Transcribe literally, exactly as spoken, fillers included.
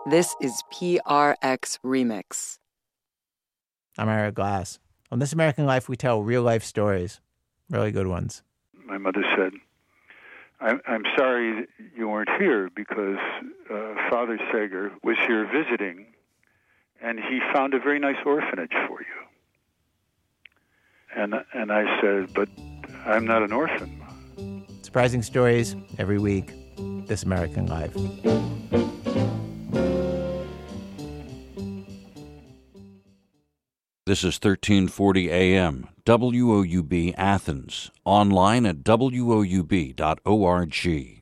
This is P R X Remix. I'm Ira Glass. On This American Life, we tell real-life stories, really good ones. My mother said, I'm, I'm sorry you weren't here because uh, Father Sager was here visiting, and he found a very nice orphanage for you. And, and I said, but I'm not an orphan. Surprising stories every week. This American Life. This is thirteen forty A M, W O U B Athens, online at W O U B dot org.